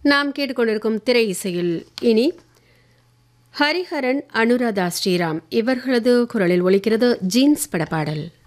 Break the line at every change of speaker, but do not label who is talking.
நாம் கேட்டுக்கொண்டிருக்கும் திரை இசையில் இனி ஹரிஹரன், அனுராதா ஸ்ரீராம் இவர்களது குரலில் ஒலிக்கிறது ஜீன்ஸ் படப்பாடல்.